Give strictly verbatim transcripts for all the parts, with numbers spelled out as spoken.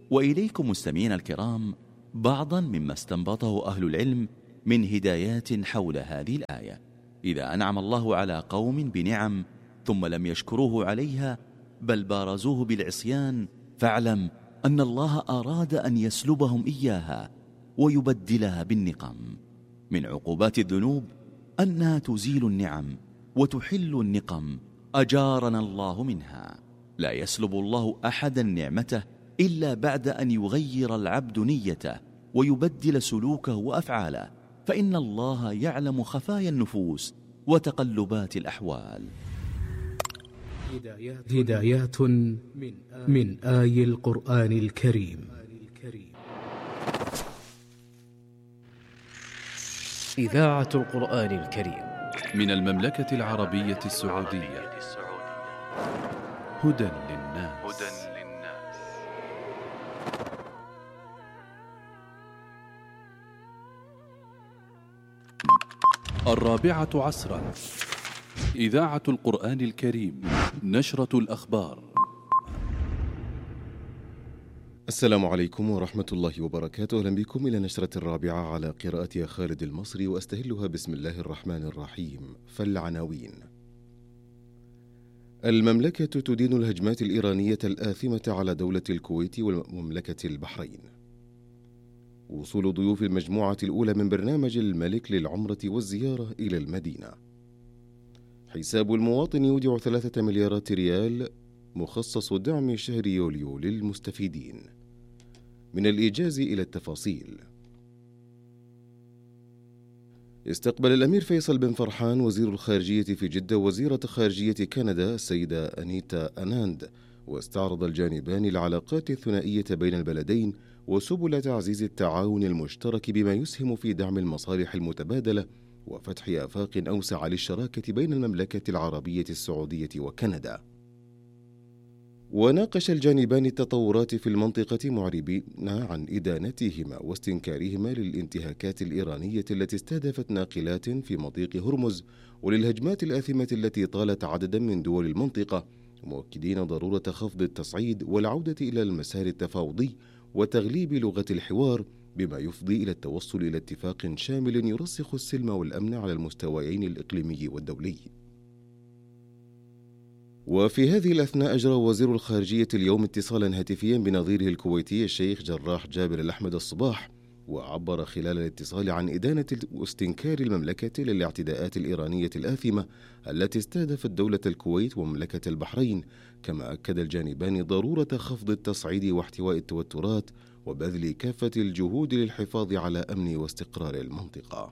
وإليكم مستمعينا الكرام بعضا مما استنبطه أهل العلم من هدايات حول هذه الآية. إذا أنعم الله على قوم بنعم ثم لم يشكروه عليها بل بارزوه بالعصيان، فاعلم أن الله أراد أن يسلبهم إياها ويبدلها بالنقم. من عقوبات الذنوب أنها تزيل النعم وتحل النقم، أجارنا الله منها. لا يسلب الله أحدا نعمته إلا بعد أن يغير العبد نيته ويبدل سلوكه وأفعاله، فإن الله يعلم خفايا النفوس وتقلبات الأحوال. هدايات من آي القرآن الكريم. إذاعة القرآن الكريم من المملكة العربية السعودية. هدى للناس. الرابعة عصرا. إذاعة القرآن الكريم، نشرة الأخبار. السلام عليكم ورحمة الله وبركاته. أهلا بكم إلى نشرة الرابعة على قراءة خالد المصري، وأستهلها بسم الله الرحمن الرحيم. فالعناوين: المملكة تدين الهجمات الإيرانية الآثمة على دولة الكويت ومملكة البحرين. وصول ضيوف المجموعة الأولى من برنامج الملك للعمرة والزيارة إلى المدينة. حساب المواطن يودع ثلاثة مليارات ريال مخصص دعم شهر يوليو للمستفيدين. من الإيجاز إلى التفاصيل. استقبل الأمير فيصل بن فرحان وزير الخارجية في جدة وزيرة خارجية كندا السيدة أنيتا أناند، واستعرض الجانبان العلاقات الثنائية بين البلدين وسبل تعزيز التعاون المشترك بما يسهم في دعم المصالح المتبادلة وفتح آفاق أوسع للشراكة بين المملكة العربية السعودية وكندا. وناقش الجانبان التطورات في المنطقة معربين عن إدانتهما واستنكارهما للانتهاكات الإيرانية التي استهدفت ناقلات في مضيق هرمز وللهجمات الآثمة التي طالت عددا من دول المنطقة، مؤكدين ضرورة خفض التصعيد والعودة إلى المسار التفاوضي وتغليب لغة الحوار بما يفضي إلى التوصل إلى اتفاق شامل يرسخ السلم والأمن على المستويين الإقليمي والدولي. وفي هذه الأثناء أجرى وزير الخارجية اليوم اتصالا هاتفيا بنظيره الكويتي الشيخ جراح جابر الأحمد الصباح، وعبر خلال الاتصال عن إدانة واستنكار المملكة للاعتداءات الإيرانية الآثمة التي استهدفت دولة الكويت ومملكة البحرين، كما أكد الجانبان ضرورة خفض التصعيد واحتواء التوترات وبذل كافة الجهود للحفاظ على أمن واستقرار المنطقة.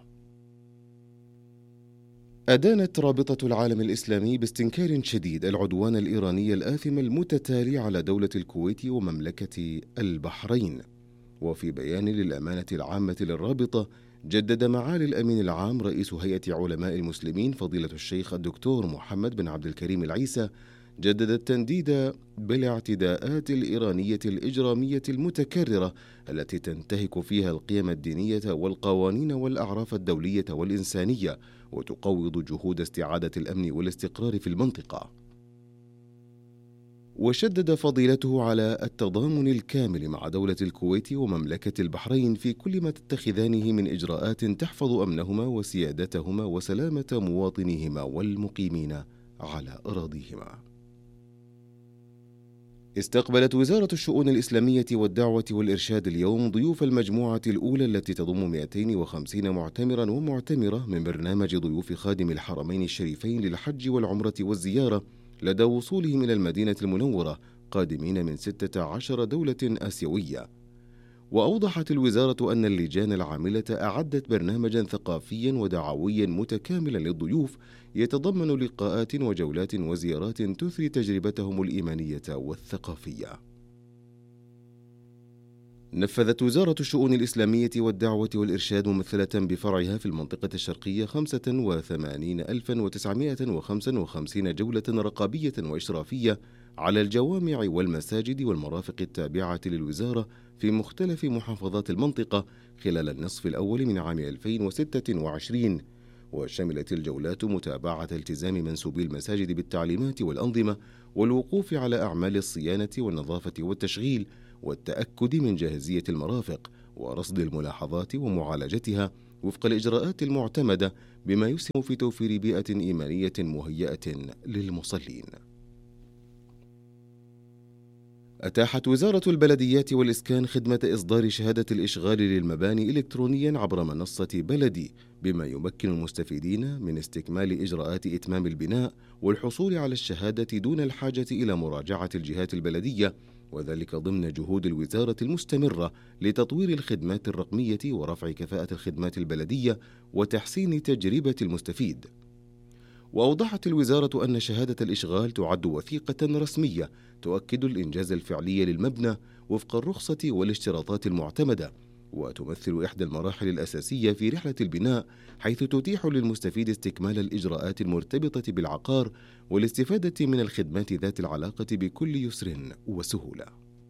أدانت رابطة العالم الإسلامي باستنكار شديد العدوان الإيراني الآثم المتتالي على دولة الكويت ومملكة البحرين. وفي بيان للأمانة العامة للرابطة، جدد معالي الأمين العام رئيس هيئة علماء المسلمين فضيلة الشيخ الدكتور محمد بن عبد الكريم العيسى جدد التنديد بالاعتداءات الإيرانية الإجرامية المتكررة التي تنتهك فيها القيم الدينية والقوانين والأعراف الدولية والإنسانية وتقوض جهود استعادة الأمن والاستقرار في المنطقة. وشدد فضيلته على التضامن الكامل مع دولة الكويت ومملكة البحرين في كل ما تتخذانه من إجراءات تحفظ أمنهما وسيادتهما وسلامة مواطنيهما والمقيمين على أراضيهما. استقبلت وزارة الشؤون الإسلامية والدعوة والإرشاد اليوم ضيوف المجموعة الأولى التي تضم مئتين وخمسين معتمرا ومعتمرة من برنامج ضيوف خادم الحرمين الشريفين للحج والعمرة والزيارة لدى وصولهم إلى المدينة المنورة قادمين من ستة عشر دولة آسيوية. وأوضحت الوزارة أن اللجان العاملة أعدت برنامجا ثقافيا ودعويا متكاملا للضيوف يتضمن لقاءات وجولات وزيارات تثري تجربتهم الإيمانية والثقافية. نفذت وزارة الشؤون الإسلامية والدعوة والإرشاد ممثلة بفرعها في المنطقة الشرقية خمسة وثمانين ألفا وتسعمائة وخمسة وخمسين جولة رقابية وإشرافية على الجوامع والمساجد والمرافق التابعة للوزارة في مختلف محافظات المنطقة خلال النصف الأول من عام ألفين وستة وعشرين، وشملت الجولات متابعة التزام منسوبي المساجد بالتعليمات والأنظمة والوقوف على أعمال الصيانة والنظافة والتشغيل والتأكد من جاهزية المرافق ورصد الملاحظات ومعالجتها وفق الإجراءات المعتمدة بما يسهم في توفير بيئة إيمانية مهيئة للمصلين. أتاحت وزارة البلديات والإسكان خدمة إصدار شهادة الإشغال للمباني إلكترونيا عبر منصة بلدي، بما يمكن المستفيدين من استكمال إجراءات إتمام البناء والحصول على الشهادة دون الحاجة إلى مراجعة الجهات البلدية، وذلك ضمن جهود الوزارة المستمرة لتطوير الخدمات الرقمية ورفع كفاءة الخدمات البلدية وتحسين تجربة المستفيد. وأوضحت الوزارة أن شهادة الإشغال تعد وثيقة رسمية تؤكد الإنجاز الفعلي للمبنى وفق الرخصة والاشتراطات المعتمدة، وتمثل إحدى المراحل الأساسية في رحلة البناء، حيث تتيح للمستفيد استكمال الإجراءات المرتبطة بالعقار والاستفادة من الخدمات ذات العلاقة بكل يسر وسهولة.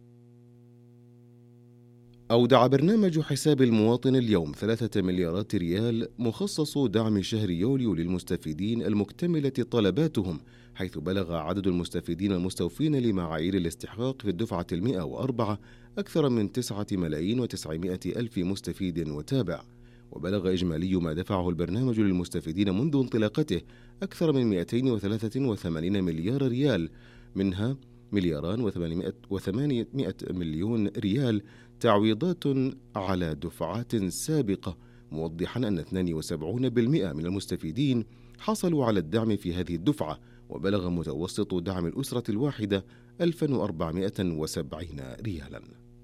أودع برنامج حساب المواطن اليوم ثلاثة مليارات ريال مخصص دعم شهر يوليو للمستفيدين المكتملة طلباتهم، حيث بلغ عدد المستفيدين المستوفين لمعايير الاستحقاق في الدفعة المئة وأربعة أكثر من تسعة ملايين وتسعمائة ألف مستفيد وتابع، وبلغ إجمالي ما دفعه البرنامج للمستفيدين منذ انطلاقته أكثر من مئتين وثلاثة وثمانين مليار ريال، منها ملياران وثمانمائة مليون ريال تعويضات على دفعات سابقة، موضحا أن اثنين وسبعين بالمئة من المستفيدين حصلوا على الدعم في هذه الدفعة، وبلغ متوسط دعم الأسرة الواحدة ألف وأربعمائة وسبعين ريالا.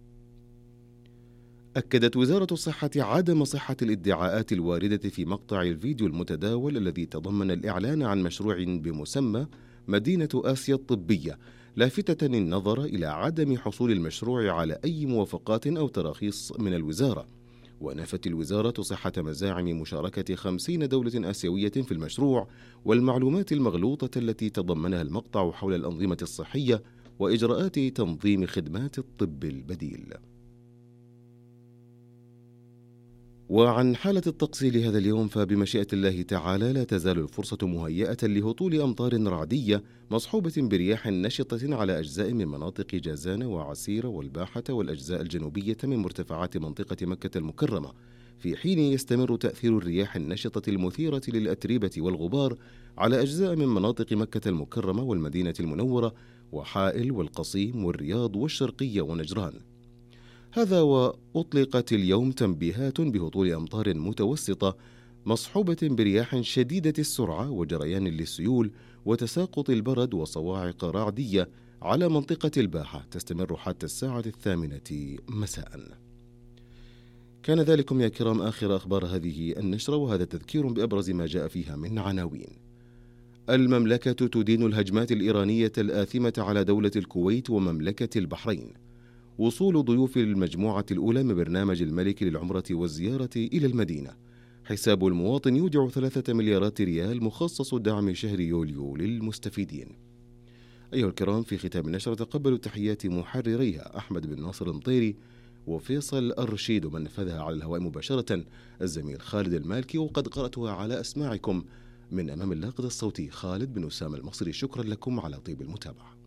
أكدت وزارة الصحة عدم صحة الادعاءات الواردة في مقطع الفيديو المتداول الذي تضمن الإعلان عن مشروع بمسمى مدينة آسيا الطبية، لافتة النظر إلى عدم حصول المشروع على أي موافقات أو تراخيص من الوزارة. ونفت الوزارة صحة مزاعم مشاركة خمسين دولة آسيوية في المشروع والمعلومات المغلوطة التي تضمنها المقطع حول الأنظمة الصحية وإجراءات تنظيم خدمات الطب البديل. وعن حالة الطقس لهذا اليوم، فبمشيئة الله تعالى لا تزال الفرصة مهيئة لهطول أمطار رعدية مصحوبة برياح نشطة على أجزاء من مناطق جازان وعسير والباحة والأجزاء الجنوبية من مرتفعات منطقة مكة المكرمة، في حين يستمر تأثير الرياح النشطة المثيرة للأتربة والغبار على أجزاء من مناطق مكة المكرمة والمدينة المنورة وحائل والقصيم والرياض والشرقية ونجران. هذا وأطلقت اليوم تنبيهات بهطول أمطار متوسطة مصحوبة برياح شديدة السرعة وجريان للسيول وتساقط البرد وصواعق رعدية على منطقة الباحة تستمر حتى الساعة الثامنة مساء. كان ذلكم يا كرام آخر أخبار هذه النشرة، وهذا تذكير بأبرز ما جاء فيها من عناوين. المملكة تدين الهجمات الإيرانية الآثمة على دولة الكويت ومملكة البحرين. وصول ضيوف المجموعة الأولى من برنامج الملك للعمرة والزيارة إلى المدينة. حساب المواطن يودع ثلاثة مليارات ريال مخصص دعم شهر يوليو للمستفيدين. أيها الكرام، في ختام النشرة تقبلوا تحيات محرريها أحمد بن ناصر المطيري وفيصل الرشيد، ومن نفذها على الهواء مباشرة الزميل خالد المالكي، وقد قرأتها على أسماعكم من أمام اللاقط الصوتي خالد بن أسامة المصري. شكرا لكم على طيب المتابعة.